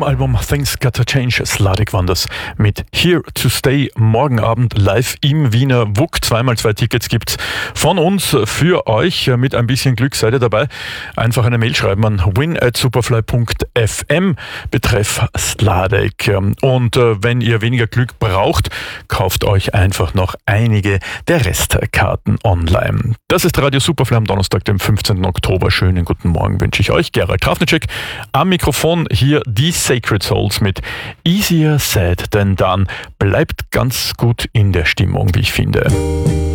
Album Things Gotta Change. Sladek Wanders mit Here to Stay. Morgen Abend live im Wiener WUK. 2x2 Tickets gibt's von uns für euch. Mit ein bisschen Glück seid ihr dabei. Einfach eine Mail schreiben an win@superfly.fm betreff Sladek. Und wenn ihr weniger Glück braucht, kauft euch einfach noch einige der Restkarten online. Das ist Radio Superfly am Donnerstag, dem 15. Oktober. Schönen guten Morgen wünsche ich euch. Gerald Krafnicek am Mikrofon, hier die Sacred Souls mit Easier Said Than Done. Bleibt ganz gut in der Stimmung, wie ich finde.